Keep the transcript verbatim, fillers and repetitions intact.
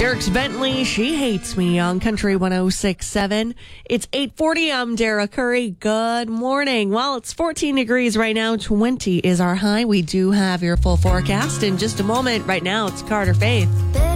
Dirks Bentley, She Hates Me on Country one oh six point seven. It's eight forty. I'm Dara Curry. Good morning. Well, it's fourteen degrees right now. twenty is our high. We do have your full forecast in just a moment. Right now, it's Carter Faith.